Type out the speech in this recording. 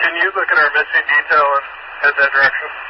Can you look at our missing detail and head that direction?